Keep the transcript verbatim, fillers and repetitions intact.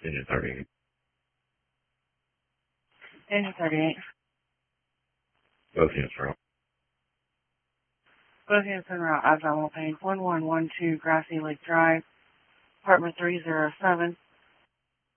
Engine thirty-eight. Engine thirty-eight. Both units are up. Both units en route. Abdominal pain. one one one two Grassy Lake Drive. Apartment three oh seven.